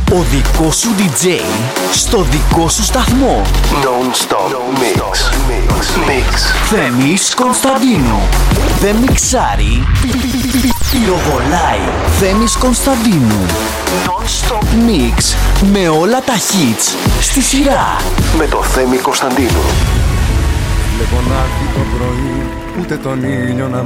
Ο δικός σου DJ στο δικό σου σταθμό. Non-stop mix. Θέμης Κωνσταντίνου. Δεν μιξάρει, πυροβολάει. Θέμης Κωνσταντίνου. Non-stop mix με όλα τα hits στη σειρά. Με το Θέμη Κωνσταντίνου. Βλέπω να έρθει το πρωί, ούτε τον ήλιο να